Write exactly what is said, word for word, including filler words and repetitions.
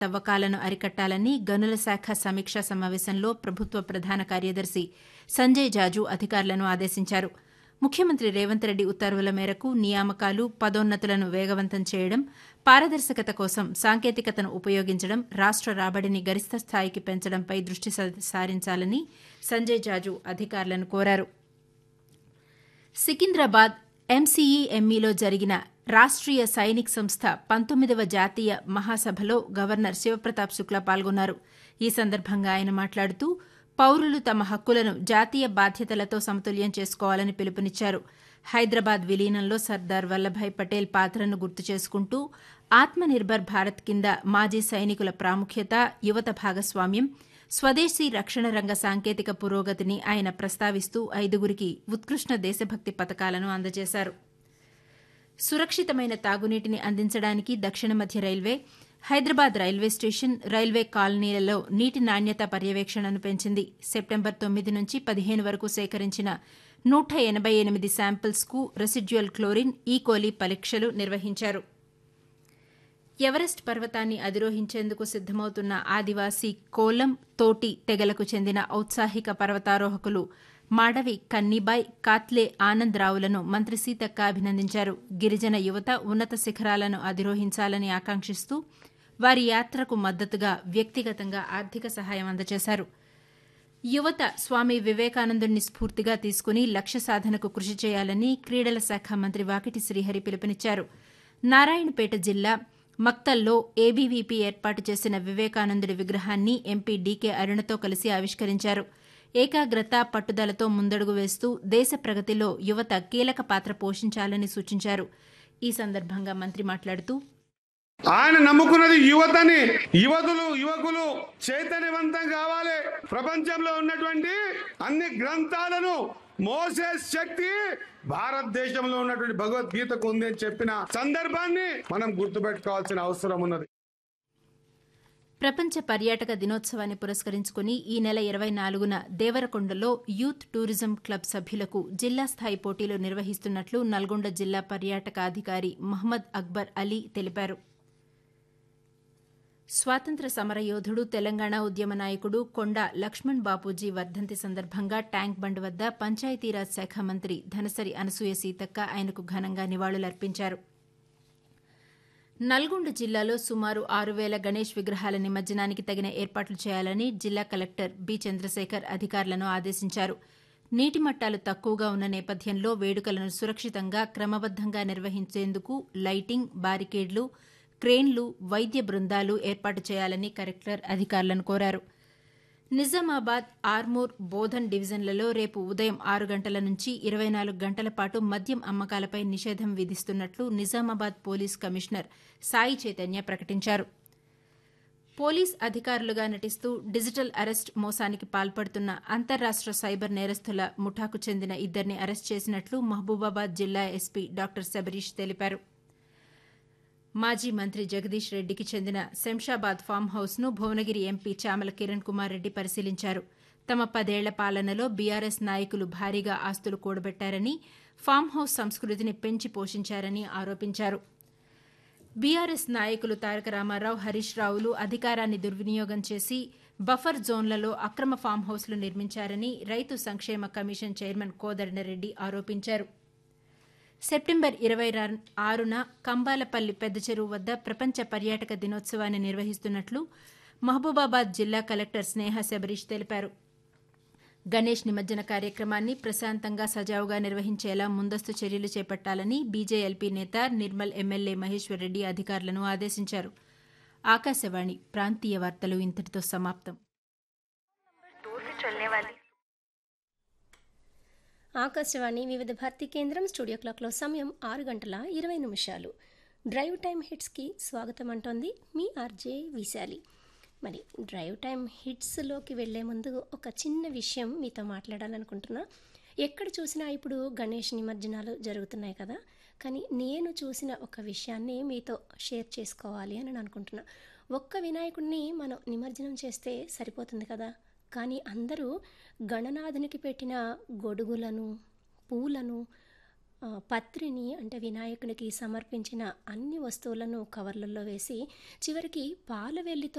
తవ్వకాలను అరికట్టాలని గనుల శాఖ సమీక్షా సమావేశంలో ప్రభుత్వ ప్రధాన కార్యదర్శి సంజయ్ జాజు అధికారులను ఆదేశించారు. ముఖ్యమంత్రి రేవంత్ రెడ్డి ఉత్తర్వుల మేరకు నియామకాలు, పదోన్నతులను వేగవంతం చేయడం, పారదర్శకత కోసం సాంకేతికతను ఉపయోగించడం, రాష్ట రాబడిని గరిష్ట స్థాయికి పెంచడంపై దృష్టి సారించాలని సంజయ్ జాజు అధికారులను కోరారు. సికింద్రాబాద్ ఎంసీఈఎంఈలో జరిగిన రాష్ట్రీయ సైనిక్ సంస్థ పంతొమ్మిదవ జాతీయ మహాసభలో గవర్నర్ శివప్రతాప్ శుక్లా పాల్గొన్నారు. ఈ సందర్భంగా ఆయన మాట్లాడుతూ పౌరులు తమ హక్కులను జాతీయ బాధ్యతలతో సమతుల్యం చేసుకోవాలని పిలుపునిచ్చారు. హైదరాబాద్ విలీనంలో సర్దార్ వల్లభాయ్ పటేల్ పాత్రను గుర్తు చేసుకుంటూ ఆత్మనిర్భర్ భారత్ కింద మాజీ సైనికుల ప్రాముఖ్యత, యువత భాగస్వామ్యం, స్వదేశీ రక్షణ రంగ సాంకేతిక పురోగతిని ఆయన ప్రస్తావిస్తూ ఐదుగురికి ఉత్కృష్ణ దేశభక్తి పతకాలను అందజేశారు. సురక్షితమైన తాగునీటిని అందించడానికి దక్షిణ మధ్య railway Hyderabad railway station, railway కాలనీలలో నీటి నాణ్యత పర్యవేక్షణను పెంచింది. సెప్టెంబర్ తొమ్మిది నుంచి పదిహేను వరకు సేకరించిన నూట ఎనబై ఎనిమిది శాంపిల్స్కు రెసిడ్యుయల్ క్లోరిన్, ఈకోలీ పరీక్షలు నిర్వహించారు. ఎవరెస్ట్ పర్వతాన్ని అధిరోహించేందుకు సిద్దమవుతున్న ఆదివాసీ కోలం, తోటి తెగలకు చెందిన ఔత్సాహిక పర్వతారోహకులు మాడవి కన్నీబాయ్, కాత్లే ఆనంద్ రావులను మంత్రి సీతక్క అభినందించారు. గిరిజన యువత ఉన్నత శిఖరాలను అధిరోహించాలని ఆకాంక్షిస్తూ వారి యాత్రకు మద్దతుగా వ్యక్తిగతంగా ఆర్థిక సహాయం అందజేశారు. యువత స్వామి వివేకానందుని స్ఫూర్తిగా తీసుకుని లక్ష్య సాధనకు కృషి చేయాలని క్రీడల శాఖ మంత్రి వాకిటి శ్రీహరి పిలుపునిచ్చారు. నారాయణపేట జిల్లా మక్తల్లో ఏబీవీపీ ఏర్పాటు చేసిన వివేకానందుడి విగ్రహాన్ని ఎంపీ డీకే అరుణతో కలిసి ఆవిష్కరించారు. ఏకాగ్రత, పట్టుదలతో ముందడుగు వేస్తూ దేశ ప్రగతిలో యువత కీలక పాత్ర పోషించాలని సూచించారు. ఈ సందర్భంగా మంత్రి మాట్లాడుతూ ఆయన నమ్ముకున్నది యువతని. యువతులు యువకులు చైతన్యవంతం కావాలి. ప్రపంచంలో ఉన్నటువంటి అన్ని గ్రంథాలను మోసే శక్తి భారతదేశంలో ఉన్నటువంటి భగవద్గీతకు ఉంది అని చెప్పిన సందర్భాన్ని మనం గుర్తుపెట్టుకోవాల్సిన అవసరం ఉన్నది. ప్రపంచ పర్యాటక దినోత్సవాన్ని పురస్కరించుకుని ఈ నెల ఇరవై నాలుగున దేవరకొండలో యూత్ టూరిజం క్లబ్ సభ్యులకు జిల్లా స్థాయి పోటీలు నిర్వహిస్తున్నట్లు నల్గొండ జిల్లా పర్యాటక అధికారి మహ్మద్ అక్బర్ అలీ తెలిపారు. స్వాతంత్ర సమరయోధుడు, తెలంగాణ ఉద్యమ నాయకుడు కొండా లక్ష్మణ్ బాపూజీ వర్ధంతి సందర్భంగా ట్యాంక్ బండ్ వద్ద పంచాయతీరాజ్ శాఖ మంత్రి ధనసరి అనసూయ సీతక్క ఆయనకు ఘనంగా నివాళులర్పించారు. నల్గొండ జిల్లాలో సుమారు ఆరు వేల గణేష్ విగ్రహాల నిమజ్జనానికి తగిన ఏర్పాట్లు చేయాలని జిల్లా కలెక్టర్ బి చంద్రశేఖర్ అధికారులను ఆదేశించారు. నీటి మట్టాలు తక్కువగా ఉన్న నేపథ్యంలో వేడుకలను సురక్షితంగా, క్రమబద్దంగా నిర్వహించేందుకు లైటింగ్, బారికేడ్లు, క్రేన్లు, వైద్య బృందాలు ఏర్పాటు చేయాలని కలెక్టర్ అధికారులను కోరారు. నిజామాబాద్, ఆర్మూర్, బోధన్ డివిజన్లలో రేపు ఉదయం ఆరు గంటల నుంచి ఇరవై నాలుగు గంటల పాటు మద్యం అమ్మకాలపై నిషేధం విధిస్తున్నట్లు నిజామాబాద్ పోలీస్ కమిషనర్ సాయి చైతన్య ప్రకటించారు. పోలీస్ అధికారులుగా నటిస్తూ డిజిటల్ అరెస్ట్ మోసానికి పాల్పడుతున్న అంతర్రాష్ట సైబర్ నేరస్తుల ముఠాకు చెందిన ఇద్దరిని అరెస్ట్ చేసినట్లు మహబూబాబాద్ జిల్లా ఎస్పీ డాక్టర్ శబరీష్ తెలిపారు. మాజీ మంత్రి జగదీష్ రెడ్డికి చెందిన శంషాబాద్ ఫామ్ హౌస్ను భువనగిరి ఎంపీ చామల కిరణ్ కుమార్ రెడ్డి పరిశీలించారు. తమ పదేళ్ల పాలనలో బీఆర్ఎస్ నాయకులు భారీగా ఆస్తులు కూడబెట్టారని, ఫామ్ హౌస్ సంస్కృతిని పెంచి పోషించారని ఆరోపించారు. బీఆర్ఎస్ నాయకులు తారక రామారావు, హరీష్ రావులు అధికారాన్ని దుర్వినియోగం చేసి బఫర్ జోన్లలో అక్రమ ఫామ్ హౌస్లు నిర్మించారని రైతు సంక్షేమ కమిషన్ చైర్మన్ కోదండరెడ్డి ఆరోపించారు. సెప్టెంబర్ ఇరవై ఆరున కంబాలపల్లి పెద్ద చెరువు వద్ద ప్రపంచ పర్యాటక దినోత్సవాన్ని నిర్వహిస్తున్నట్లు మహబూబాబాద్ జిల్లా కలెక్టర్ స్నేహ శబరీష్ తెలిపారు. గణేష్ నిమజ్జన కార్యక్రమాన్ని ప్రశాంతంగా, సజావుగా నిర్వహించేలా ముందస్తు చర్యలు చేపట్టాలని బీజేఎల్పీ నేత నిర్మల్ ఎమ్మెల్యే మహేశ్వర్ రెడ్డి అధికారులను ఆదేశించారు. ఆకాశవాణి ప్రాంతీయ వార్తలు ఇంతటితో సమాప్తం. ఆకాశవాణి వివిధ భారతి కేంద్రం స్టూడియో క్లాక్లో సమయం ఆరు గంటల ఇరవై నిమిషాలు. డ్రైవ్ టైం హిట్స్కి స్వాగతం అంటోంది మీ ఆర్జే విశాలి. మరి డ్రైవ్ టైం హిట్స్లోకి వెళ్లే ముందు ఒక చిన్న విషయం మీతో మాట్లాడాలనుకుంటున్నా. ఎక్కడ చూసినా ఇప్పుడు గణేష్ నిమజ్జనాలు జరుగుతున్నాయి కదా, కానీ నేను చూసిన ఒక విషయాన్ని మీతో షేర్ చేసుకోవాలి అని అనుకుంటున్నా. ఒక్క వినాయకుడిని మనం నిమజ్జనం చేస్తే సరిపోతుంది కదా, కానీ అందరూ గణనాథునికి పెట్టిన గొడుగులను, పూలను, ఆ, పత్రిని అంటే వినాయకునికి సమర్పించిన అన్ని వస్తువులను కవర్లలో వేసి చివరికి పాల వెల్లితో